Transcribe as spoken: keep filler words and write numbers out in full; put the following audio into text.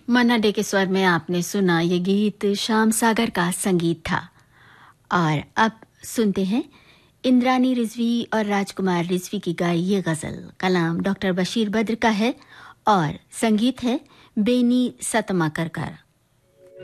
मन्ना day के स्वर में आपने सुना ये गीत श्याम सागर का संगीत था। और अब सुनते हैं इंद्रानी रिजवी और राजकुमार रिजवी की गाई ये गज़ल। कलाम डॉक्टर बशीर बद्र का है और संगीत है बेनी सतमाकर का।